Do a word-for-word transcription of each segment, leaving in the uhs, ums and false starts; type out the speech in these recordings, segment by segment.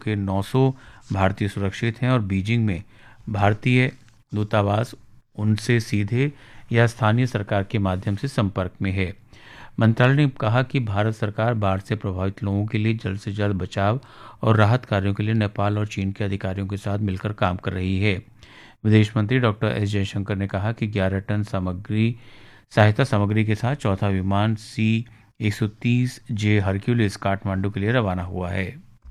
के नौ सौ भारतीय सुरक्षित हैं और बीजिंग में भारतीय दूतावास उनसे सीधे या स्थानीय सरकार के माध्यम से संपर्क में है। मंत्रालय ने कहा कि भारत सरकार बाढ़ से प्रभावित लोगों के लिए जल्द से जल्द बचाव और राहत कार्यों के लिए नेपाल और चीन के अधिकारियों के साथ मिलकर काम कर रही है। विदेश मंत्री डॉक्टर एस जयशंकर ने कहा कि ग्यारह टन सामग्री सहायता सामग्री के साथ चौथा विमान सी एक सौ तीस जे हरक्यूलिस काठमांडू के लिए रवाना हुआ है।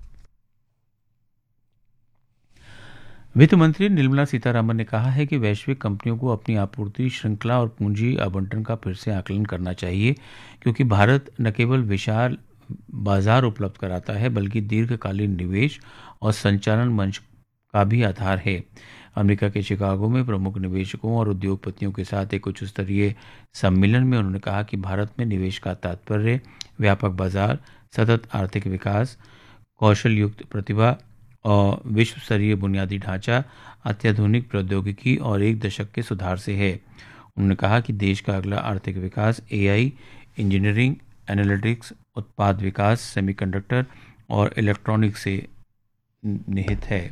वित्त मंत्री निर्मला सीतारामन ने कहा है कि वैश्विक कंपनियों को अपनी आपूर्ति श्रृंखला और पूंजी आवंटन का फिर से आकलन करना चाहिए, क्योंकि भारत न केवल विशाल बाजार उपलब्ध कराता है बल्कि दीर्घकालीन निवेश और संचालन मंच का भी आधार है। अमेरिका के शिकागो में प्रमुख निवेशकों और उद्योगपतियों के साथ एक उच्च स्तरीय सम्मेलन में उन्होंने कहा कि भारत में निवेश का तात्पर्य व्यापक बाजार, सतत आर्थिक विकास, कौशल युक्त प्रतिभा और विश्व स्तरीय बुनियादी ढांचा, अत्याधुनिक प्रौद्योगिकी और एक दशक के सुधार से है। उन्होंने कहा कि देश का अगला आर्थिक विकास एआई, इंजीनियरिंग, एनालिटिक्स, उत्पाद विकास, सेमीकंडक्टर और इलेक्ट्रॉनिक्स से निहित है।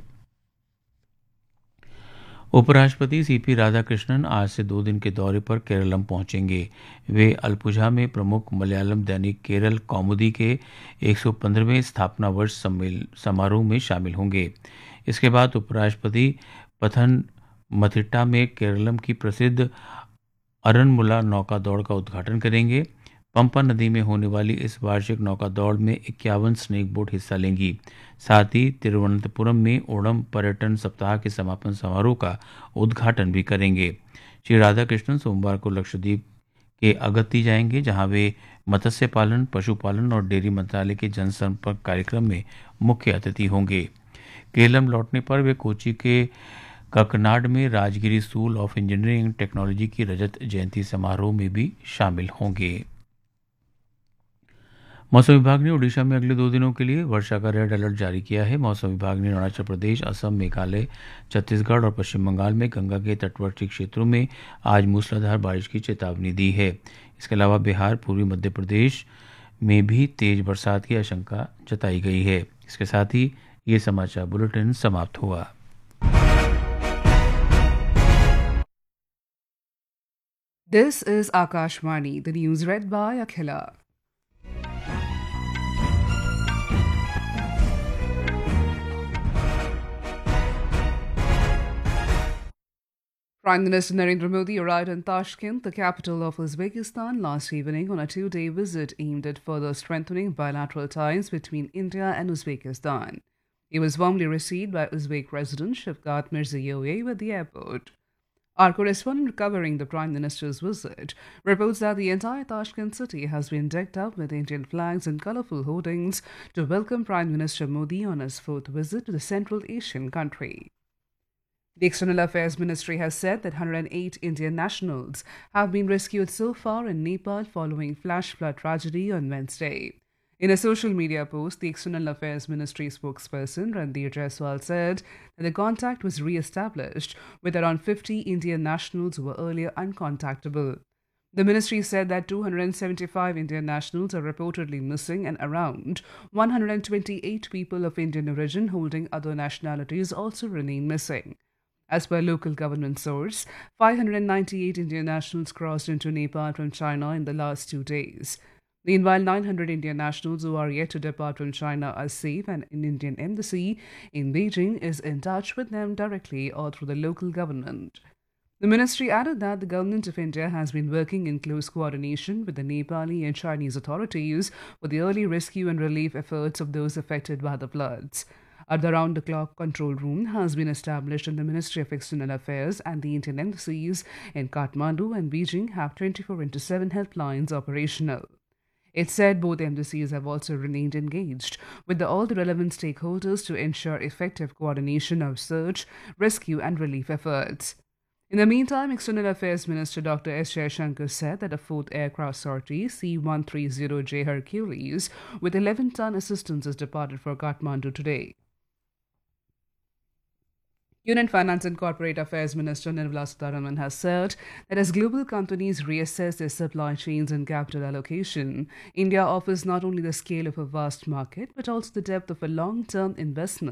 उपराष्ट्रपति सीपी राधाकृष्णन आज से दो दिन के दौरे पर केरलम पहुंचेंगे। वे अलपुझा में प्रमुख मलयालम दैनिक केरल कौमुदी के एक सौ पंद्रहवें स्थापना वर्ष समारोह में शामिल होंगे। इसके बाद उपराष्ट्रपति पथनमथिट्टा में केरलम की प्रसिद्ध अरनमुला नौका दौड़ का उद्घाटन करेंगे। पंपा नदी में होने वाली इस वार्षिक नौका दौड़ में इक्यावन स्नेक बोट हिस्सा लेंगी। साथ ही तिरुवनंतपुरम में ओणम पर्यटन सप्ताह के समापन समारोह का उद्घाटन भी करेंगे। श्री राधाकृष्णन सोमवार को लक्षद्वीप के अगत्ती जाएंगे, जहां वे मत्स्य पालन, पशुपालन और डेयरी मंत्रालय के जनसंपर्क कार्यक्रम में मुख्य अतिथि होंगे। केरलम लौटने पर वे कोची के ककनाड में Rajagiri school of engineering and technology की रजत जयंती समारोह में भी शामिल होंगे। मौसम विभाग ने ओडिशा में अगले दो दिनों के लिए वर्षा का रेड अलर्ट जारी किया है। मौसम विभाग ने अरुणाचल प्रदेश, असम, मेघालय, छत्तीसगढ़ और पश्चिम बंगाल में गंगा के तटवर्ती क्षेत्रों में आज मूसलाधार बारिश की चेतावनी दी है। इसके अलावा बिहार, पूर्वी मध्य प्रदेश में भी तेज बरसात की आशंका जताई गई है। इसके साथ ही ये समाचार बुलेटिन समाप्त हुआ। This is Akashvani, the news read by Akhila. Prime Minister Narendra Modi arrived in Tashkent, the capital of Uzbekistan, last evening on a two-day visit aimed at further strengthening bilateral ties between India and Uzbekistan. He was warmly received by Uzbek President Shavkat Mirziyoyev at the airport. Our correspondent covering the Prime Minister's visit reports that the entire Tashkent city has been decked up with Indian flags and colourful hoardings to welcome Prime Minister Modi on his fourth visit to the Central Asian country. The External Affairs Ministry has said that one hundred eight Indian nationals have been rescued so far in Nepal following flash flood tragedy on Wednesday. In a social media post, the External Affairs Ministry spokesperson Randir Jaiswal said that the contact was re-established with around fifty Indian nationals who were earlier uncontactable. The ministry said that two hundred seventy-five Indian nationals are reportedly missing and around one hundred twenty-eight people of Indian origin holding other nationalities also remain missing. As per local government source, five hundred ninety-eight Indian nationals crossed into Nepal from China in the last two days. Meanwhile, nine hundred Indian nationals who are yet to depart from China are safe, and an Indian embassy in Beijing is in touch with them directly or through the local government. The ministry added that the government of India has been working in close coordination with the Nepali and Chinese authorities for the early rescue and relief efforts of those affected by the floods. A round-the-clock control room has been established in the Ministry of External Affairs, and the Indian embassies in Kathmandu and Beijing have twenty-four into seven helplines operational. It said both embassies have also remained engaged with the, all the relevant stakeholders to ensure effective coordination of search, rescue and relief efforts. In the meantime, External Affairs Minister Doctor S. Jaishankar said that a fourth aircraft sortie, C one thirty J Hercules, with eleven ton assistance has departed for Kathmandu today. Union Finance and Corporate Affairs Minister Nirmala Sitharaman has said that as global companies reassess their supply chains and capital allocation, India offers not only the scale of a vast market but also the depth of a long-term investment